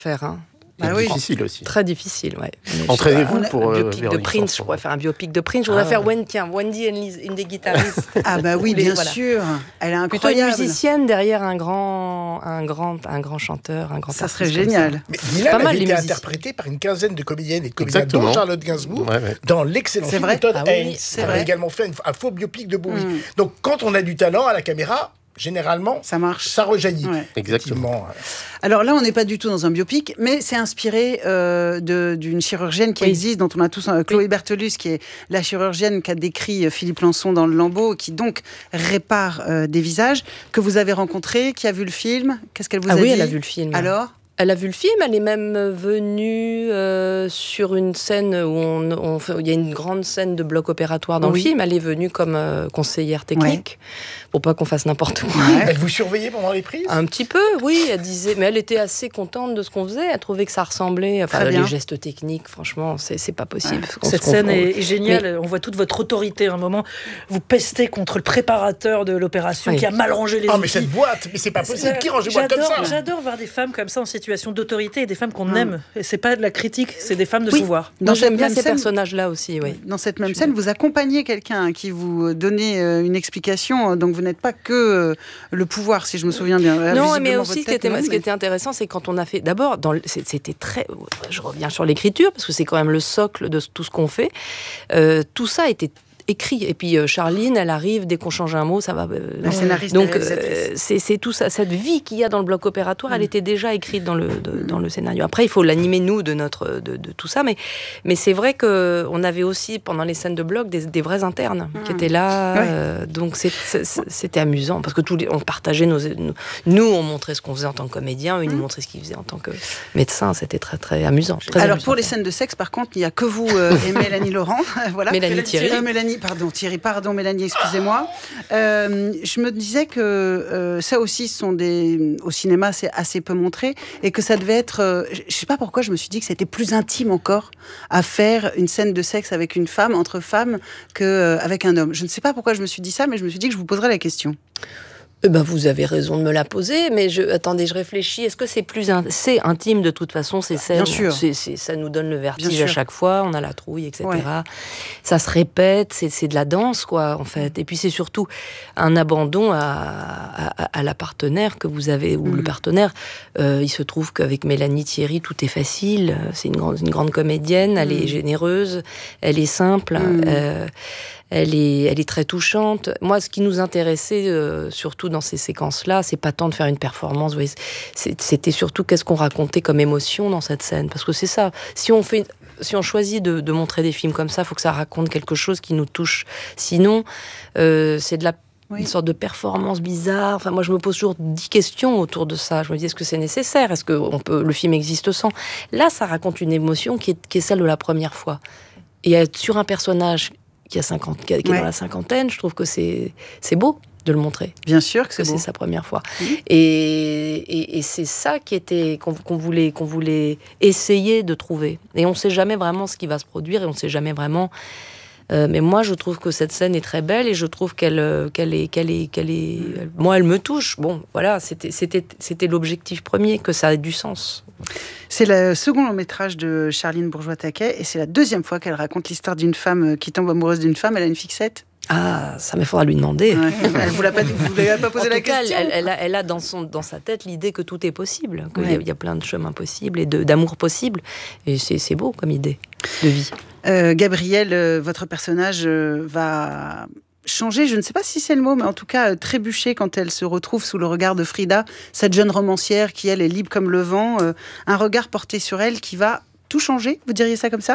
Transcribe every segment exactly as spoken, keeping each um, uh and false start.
faire, hein. C'est Ah oui. difficile aussi. Très difficile, ouais. Mais Entraînez-vous je- pour un euh, biopic de Véronique Prince, Sanson. je pourrais faire un biopic de Prince. Je voudrais Ah. faire Wendy, tiens, Wendy and Liz, une des guitaristes. Ah bah oui, Les- bien voilà. sûr. Elle est Plutôt une incroyable. musicienne derrière un grand, un grand, un grand chanteur, un grand Ça artiste serait comme génial. ça. Mais Pas Dylan mal, avait les été musiciens. interprété par une quinzaine de comédiennes et de comédiens, Exactement. dont Charlotte Gainsbourg, Ouais, ouais. dans l'excellent C'est film vrai de Todd Ah oui, Haynes. c'est Elle vrai. a également fait un, un faux biopic de Bowie. Mm. Donc, quand on a du talent à la caméra, généralement, Ça marche. ça rejaillit. Ouais. Exactement. Effectivement. Alors là, on n'est pas du tout dans un biopic, mais c'est inspiré euh, de- d'une chirurgienne qui Oui. existe, dont on a tous... euh, Chloé Berthelus, qui est la chirurgienne qu'a décrit euh, Philippe Lançon dans Le Lambeau, qui donc répare euh, des visages, que vous avez rencontré, qui a vu le film. Qu'est-ce qu'elle vous Ah a oui, dit elle a vu le film. Alors Elle a vu le film, elle est même venue euh, sur une scène où on, on fait- où il y a une grande scène de bloc opératoire dans Oui. le film. Elle est venue comme euh, conseillère technique, pour pas qu'on fasse n'importe quoi. Ouais. Elle vous surveillait pendant les prises Un petit peu, oui, elle disait, mais elle était assez contente de ce qu'on faisait. Elle trouvait que ça ressemblait. Enfin, Très bien. les gestes techniques, franchement, c'est, c'est pas possible. On Cette se scène confond- est, est géniale. On voit toute votre autorité. À un moment, vous pestez contre le préparateur de l'opération Oui. qui a mal rangé les Ah, outils. mais cette boîte, mais c'est pas possible. Qui range une boîte comme J'adore- ça J'adore voir des femmes comme ça en situation d'autorité et des femmes qu'on Mm. aime. Et c'est pas de la critique, c'est des femmes de Oui. pouvoir. Moi, j'aime cette bien même ces scène- personnages-là aussi, oui. Dans cette même scène, vous accompagnez quelqu'un qui vous donnait euh, une explication, donc vous n'êtes pas que euh, le pouvoir, si je me souviens bien. Euh, Non, visiblement, mais votre aussi, ce qui tête, était, non, ce qui mais- était intéressant, c'est quand on a fait. D'abord, dans le- c'est- c'était très. Je reviens sur l'écriture, parce que c'est quand même le socle de tout ce qu'on fait. Euh, tout ça était écrit. Et puis, euh, Charline, elle arrive, dès qu'on change un mot, ça va. euh, La scénariste, Donc, la réalisatrice. euh, c'est, c'est tout ça. Cette vie qu'il y a dans le bloc opératoire, elle était déjà écrite dans le, de- dans le scénario. Après, il faut l'animer, nous, de, notre, de, de tout ça. Mais, mais c'est vrai qu'on avait aussi, pendant les scènes de bloc, des, des vrais internes qui étaient là. Ouais. euh, donc, c'est- c'est- c'était amusant. Parce que tous les, on partageait nos. nos- Nous, on montrait ce qu'on faisait en tant que comédien. Eux, ils nous montraient ce qu'ils faisaient en tant que médecin. C'était très, très amusant. Très Alors amusant. pour les scènes de sexe, par contre, il n'y a que vous euh, et Mélanie Laurent. voilà. Mélanie Thierry. Euh, Mélanie, pardon, Thierry, pardon, Mélanie, excusez-moi. Euh, je me disais que euh, ça aussi, sont des au cinéma, c'est assez peu montré, et que ça devait être. euh, je ne sais pas pourquoi, je me suis dit que c'était plus intime encore à faire une scène de sexe avec une femme, entre femmes, que euh, avec un homme. Je ne sais pas pourquoi je me suis dit ça, mais je me suis dit que je vous poserais la question. Eh ben, vous avez raison de me la poser, mais je, attendez, je réfléchis. Est-ce que c'est plus in- c'est intime de toute façon, ces scènes. Bien sûr. C'est, c'est- ça nous donne le Bien vertige sûr. à chaque fois. On a la trouille, et cetera. Ouais. Ça se répète. C'est, c'est de la danse, quoi, en fait. Et puis c'est surtout un abandon à, à, à la partenaire que vous avez ou Mm. le partenaire. Euh, il se trouve qu'avec Mélanie Thierry, tout est facile. C'est une grande, une grande comédienne. Elle Mm. est généreuse. Elle est simple. Mm. Euh, Elle est, elle est très touchante. Moi, ce qui nous intéressait, euh, surtout dans ces séquences-là, c'est pas tant de faire une performance. Vous voyez, c'est- c'était surtout qu'est-ce qu'on racontait comme émotion dans cette scène. Parce que c'est ça. Si on fait, si on choisit de, de montrer des films comme ça, il faut que ça raconte quelque chose qui nous touche. Sinon, euh, c'est de la Oui. une sorte de performance bizarre. Enfin, moi, je me pose toujours dix questions autour de ça. Je me dis, est-ce que c'est nécessaire ? Est-ce que on peut, le film existe sans ? Là, ça raconte une émotion qui est, qui est celle de la première fois. Et être sur un personnage qui a cinquante, qui est Ouais. dans la cinquantaine, je trouve que c'est, c'est beau de le montrer, Bien sûr que que c'est c'est beau. sa première fois. Mhm. Et, et, et c'est ça qui était, qu'on, qu'on, voulait, qu'on voulait essayer de trouver. Et on ne sait jamais vraiment ce qui va se produire, et on ne sait jamais vraiment... Euh, mais moi, je trouve que cette scène est très belle, et je trouve qu'elle, euh, qu'elle est, qu'elle est, qu'elle est... Moi, elle me touche. Bon, voilà, c'était, c'était, c'était l'objectif premier, que ça ait du sens. C'est le second long métrage de Charline Bourgeois-Taquet, et c'est la deuxième fois qu'elle raconte l'histoire d'une femme qui tombe amoureuse d'une femme. Elle a une fixette. Ah, ça me faudra lui demander. Ouais. Elle vous l'a pas, vous lui avez pas posé En la tout cas, question. elle, elle a, elle a dans, son, dans sa tête l'idée que tout est possible, qu'il y, Ouais. a, il y a plein de chemins possibles et de, d'amour possible. Et c'est, c'est beau comme idée de vie. Euh, Gabrielle, euh, votre personnage euh, va changer, je ne sais pas si c'est le mot, mais en tout cas euh, trébucher quand elle se retrouve sous le regard de Frida, cette jeune romancière qui, elle, est libre comme le vent, euh, un regard porté sur elle qui va tout changer, vous diriez ça comme ça ?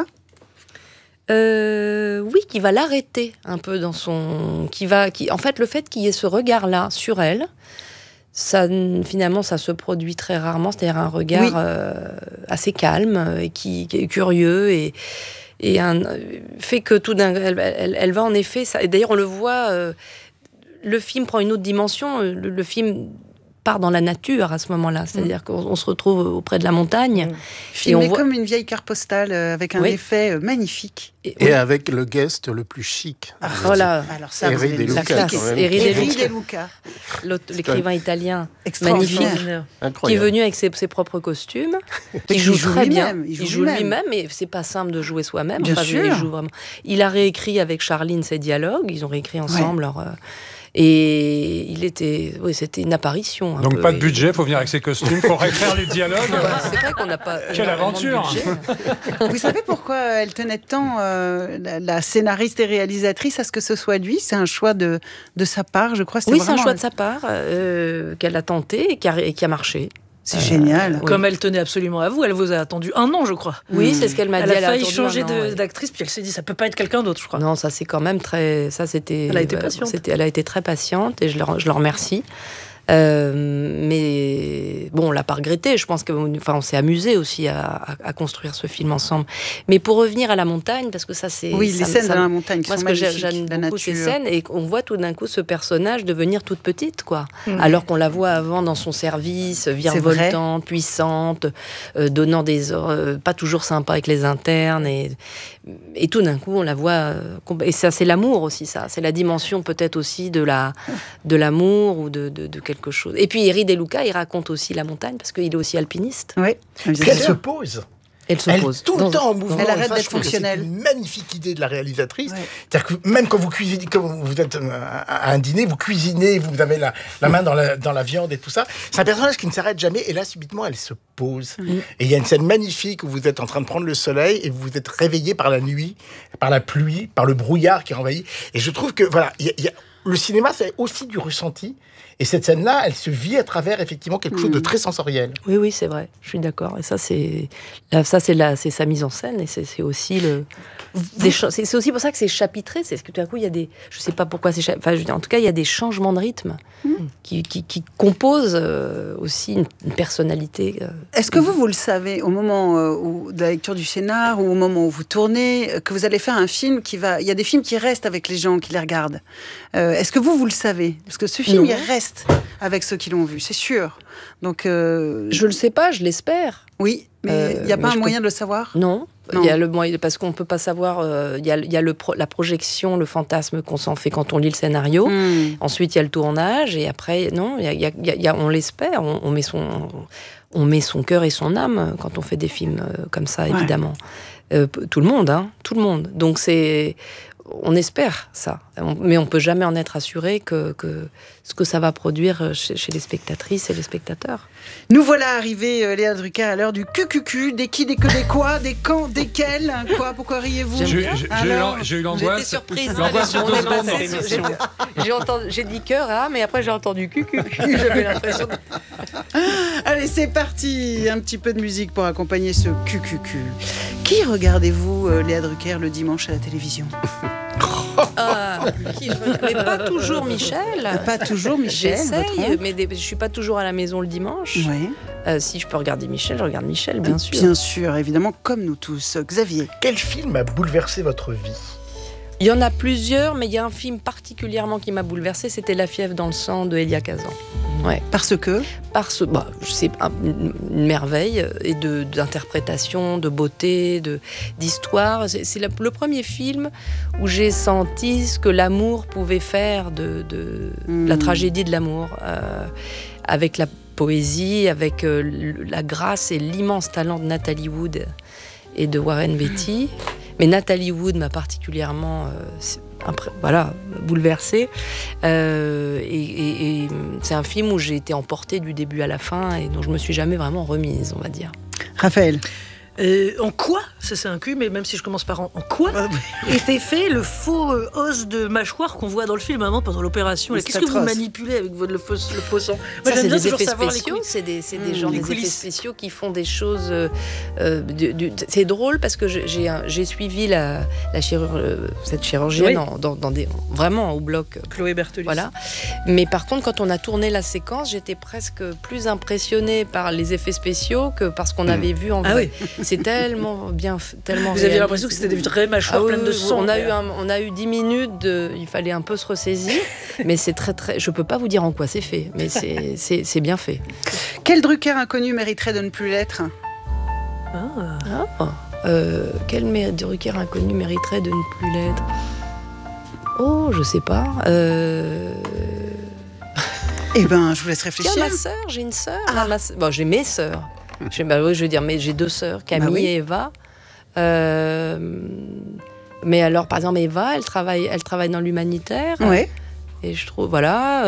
Euh, oui, qui va l'arrêter un peu dans son... Qui va, qui, en fait, le fait qu'il y ait ce regard-là sur elle, ça, finalement, ça se produit très rarement. C'est-à-dire un regard Oui. euh, assez calme et qui, qui est curieux et, et un, fait que tout d'un... Elle, elle, elle va en effet... Ça, et d'ailleurs, on le voit... Euh, le film prend une autre dimension. Le, le film part dans la nature à ce moment-là. C'est-à-dire mmh. qu'on on se retrouve auprès de la montagne. Mmh. Filmé et on voit... comme une vieille carte postale euh, avec un oui. effet euh, magnifique. Et, et oui. avec le guest le plus chic. Ah, voilà. Alors ça, Eri De Luca. Eri De Luca. L'écrivain italien magnifique, qui est venu avec ses, ses propres costumes, qui joue, joue très bien. Il joue, il joue lui-même. lui-même, mais c'est pas simple de jouer soi-même. Bien enfin, sûr. Il joue vraiment. Il a réécrit avec Charline ses dialogues. Ils ont réécrit ensemble. Ouais. Leur, euh, et il était, oui, c'était une apparition. Un Donc peu, pas de et... budget, il faut venir avec ses costumes pour réécrire les dialogues. C'est vrai qu'on n'a pas. Quelle aventure! Vous savez pourquoi elle tenait tant, euh, la, la scénariste et réalisatrice, à ce que ce soit lui? C'est un choix de, de sa part, je crois. Oui, c'est un choix de sa part euh, qu'elle a tenté et qui a, et qui a marché. C'est euh, génial. Comme oui. elle tenait absolument à vous, elle vous a attendu un an, je crois. Oui, mmh. c'est ce qu'elle m'a elle dit. A elle a failli a changer an, de, ouais. d'actrice, puis elle s'est dit, ça peut pas être quelqu'un d'autre, je crois. Non, ça c'est quand même très, ça c'était. Elle a été patiente. C'était, elle a été très patiente et je le, je le remercie. Euh, mais bon, on l'a pas regretté. Je pense que, enfin, on s'est amusé aussi à, à, à construire ce film ensemble. Mais pour revenir à la montagne, parce que ça c'est. Oui, ça, les scènes ça, dans la montagne. Moi, sont ce que j'aime la beaucoup nature. ces scènes, et on voit tout d'un coup ce personnage devenir toute petite, quoi. Mmh. Alors qu'on la voit avant dans son service, virevoltante, puissante, euh, donnant des ordres, euh, pas toujours sympa avec les internes, et et tout d'un coup on la voit. Euh, et ça, c'est l'amour aussi, ça. C'est la dimension peut-être aussi de la de l'amour ou de, de, de quelque chose. Et puis Eri De Luca, il raconte aussi la montagne parce qu'il est aussi alpiniste. Oui. Puis elle se pose. Elle se elle pose. tout le temps en mouvement. Elle arrête d'être fonctionnelle. C'est une magnifique idée de la réalisatrice. Ouais. C'est-à-dire que même quand vous cuisinez, quand vous êtes à un dîner, vous cuisinez, vous avez la, la main dans la, dans la viande et tout ça. C'est un personnage qui ne s'arrête jamais. Et là, subitement, elle se pose. Mm. Et il y a une scène magnifique où vous êtes en train de prendre le soleil et vous vous êtes réveillé par la nuit, par la pluie, par le brouillard qui envahit. Et je trouve que voilà, y a, y a, le cinéma, c'est aussi du ressenti. Et cette scène-là, elle se vit à travers effectivement quelque mmh. chose de très sensoriel. Oui, oui, c'est vrai. Je suis d'accord. Et ça, c'est là, ça, c'est la, c'est sa mise en scène. Et c'est, c'est aussi le. Des cha- c'est, c'est aussi pour ça que c'est chapitré. C'est parce que tout d'un coup, il y a des. Je sais pas pourquoi c'est. Cha- enfin, je veux dire, en tout cas, il y a des changements de rythme mmh. qui, qui, qui composent euh, aussi une, une personnalité. Euh, Est-ce que vous, vous le savez au moment euh, où, de la lecture du scénar ou au moment où vous tournez, que vous allez faire un film qui va. Il y a des films qui restent avec les gens qui les regardent. Euh, est-ce que vous, vous le savez? Parce que ce film, non. il reste avec ceux qui l'ont vu, c'est sûr. Donc, euh... je le sais pas, je l'espère. Oui, mais il euh, n'y a pas un moyen peux... de le savoir? Non, il y a le moyen parce qu'on peut pas savoir. Il euh, y a, y a le pro, la projection, le fantasme qu'on s'en fait quand on lit le scénario. Mm. Ensuite, il y a le tournage et après, non, y a, y a, y a, on l'espère. On, on met son, on met son cœur et son âme quand on fait des films euh, comme ça, évidemment. Ouais. Euh, tout le monde, hein, tout le monde. Donc c'est. On espère ça, mais on ne peut jamais en être assuré que, que ce que ça va produire chez, chez les spectatrices et les spectateurs. Nous voilà arrivés, Léa Drucker, à l'heure du Q Q Q, des qui, des que, des quoi, des quand, desquels, quoi, pourquoi riez-vous? J'ai, j'ai, Alors, j'ai eu l'angoisse. J'étais surprise. L'angoisse sur deux secondes. J'ai, j'ai, entendu, j'ai dit cœur, hein, mais après j'ai entendu Q Q Q. J'avais l'impression. De... Allez, c'est parti. Un petit peu de musique pour accompagner ce Q Q Q. Qui regardez-vous, euh, Léa Drucker, le dimanche à la télévision? Ah, qui, mais pas toujours Michel. Pas toujours Michel. J'essaye, mais des, je suis pas toujours à la maison le dimanche. Oui. Euh, si je peux regarder Michel, je regarde Michel, bien sûr. Bien sûr, évidemment, comme nous tous. Xavier. Quel film a bouleversé votre vie? Il y en a plusieurs, mais il y a un film particulièrement qui m'a bouleversée, c'était La fièvre dans le sang de Elia Kazan. Ouais. Parce que Parce bah, c'est une merveille et de, d'interprétation, de beauté, de, d'histoire. C'est, c'est la, le premier film où j'ai senti ce que l'amour pouvait faire de, de mmh. la tragédie de l'amour, euh, avec la poésie, avec euh, la grâce et l'immense talent de Nathalie Wood et de Warren Beatty. Mais Nathalie Wood m'a particulièrement euh, impré- voilà, bouleversée. Euh, et, et, et c'est un film où j'ai été emportée du début à la fin et dont je ne me suis jamais vraiment remise, on va dire. Raphaël. Euh, en quoi, ça c'est un cul, mais même si je commence par en, en quoi était fait le faux euh, os de mâchoire qu'on voit dans le film à un moment pendant l'opération? Là, qu'est-ce que vous manipulez avec votre, le, faux, le faux sang? Moi, ça, j'aime bien toujours savoir les couilles. C'est des, c'est des mmh, gens des effets spéciaux qui font des choses. Euh, du, du, c'est drôle parce que j'ai, un, j'ai suivi la, la chirurg, cette chirurgienne oui. en, dans, dans des, vraiment au bloc. Chloé Berthelis. Voilà. Mais par contre, quand on a tourné la séquence, j'étais presque plus impressionnée par les effets spéciaux que par ce qu'on avait vu en vrai. Ah oui. C'est tellement bien bien, tellement. Vous aviez l'impression que c'était des vraies mâchoires ah, oui, pleines de oui, sang. On a eu, un, on a eu dix minutes. De, il fallait un peu se ressaisir, mais c'est très très. Je peux pas vous dire en quoi c'est fait, mais c'est, c'est, c'est bien fait. Quel Drucker inconnu mériterait de ne plus l'être? Ah. Ah, euh, quel mé- Drucker inconnu mériterait de ne plus l'être? Oh, je sais pas. Euh... Eh ben, je vous laisse réfléchir. Tiens, ma sœur, j'ai une sœur. Ah. Ma s- Bon, j'ai mes sœurs. J'ai, bah, oui, je veux dire, mais j'ai deux sœurs, Camille Bah oui. et Eva. Euh, Mais alors, par exemple, Eva, elle travaille, elle travaille dans l'humanitaire. Ouais. Et je trouve, voilà.